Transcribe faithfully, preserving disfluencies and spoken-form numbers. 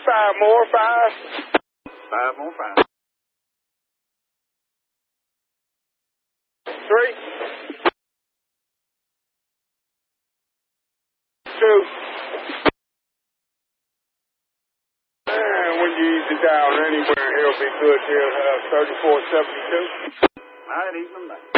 five more, five. Five more, five. Three. Two. And when you ease it down anywhere, he'll be good. He'll have thirty-four seventy-two. All right, even that.